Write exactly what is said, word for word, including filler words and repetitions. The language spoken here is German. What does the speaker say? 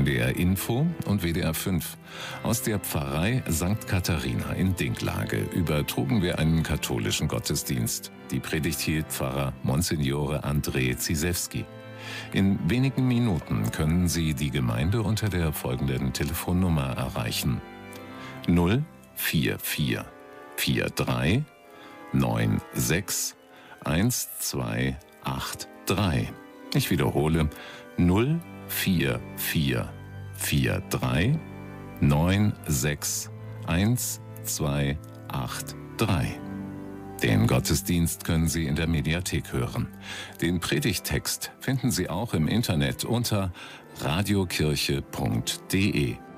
N D R Info und W D R fünf. Aus der Pfarrei Sankt Katharina in Dinklage übertrugen wir einen katholischen Gottesdienst. Die Predigt hielt Pfarrer Monsignore André Zisewski. In wenigen Minuten können Sie die Gemeinde unter der folgenden Telefonnummer erreichen: null vier vier vier drei neun sechs eins zwei acht drei. Ich wiederhole: null vier vier vier drei neun sechs eins zwei acht drei. Den Gottesdienst können Sie in der Mediathek hören. Den Predigttext finden Sie auch im Internet unter radiokirche punkt de.